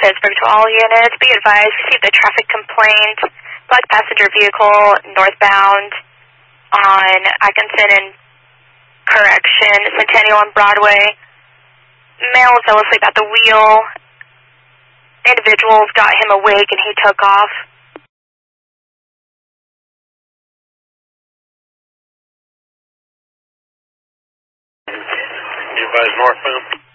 Pittsburgh to all units. Be advised, received a traffic complaint. Black passenger vehicle northbound on Atkinson and Correction, Centennial and Broadway. Male fell asleep at the wheel. Individuals got him awake and he took off. You advise northbound?